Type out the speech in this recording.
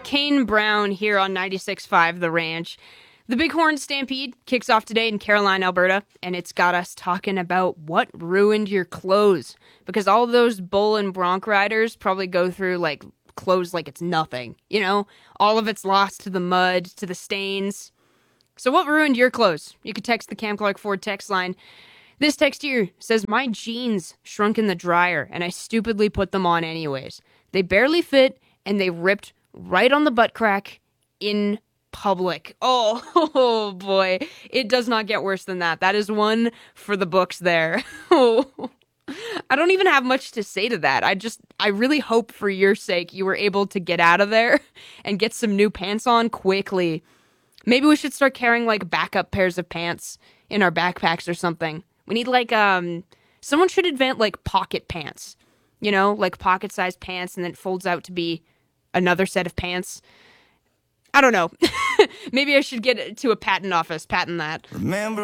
Kane Brown here on 96.5 The Ranch. The Bighorn Stampede kicks off today in Caroline, Alberta, and it's got us talking about what ruined your clothes. Because all those bull and bronc riders probably go through, clothes like it's nothing. You know? All of it's lost to the mud, to the stains. So what ruined your clothes? You could text the Cam Clark Ford text line. This text here says, my jeans shrunk in the dryer, and I stupidly put them on anyways. They barely fit, and they ripped right on the butt crack in public. Oh, boy. It does not get worse than that. That is one for the books there. I don't even have much to say to that. I really hope for your sake you were able to get out of there and get some new pants on quickly. Maybe we should start carrying backup pairs of pants in our backpacks or something. We need someone should invent pocket pants, pocket-sized pants, and then it folds out to be another set of pants. I don't know. Maybe I should get to a patent office, patent that. Remember